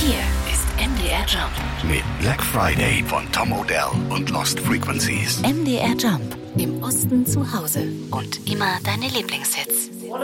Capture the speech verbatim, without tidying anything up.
Hier ist M D R Jump. Mit Black Friday von Tom Odell und Lost Frequencies. M D R Jump. Im Osten zu Hause. Und immer deine Lieblingshits.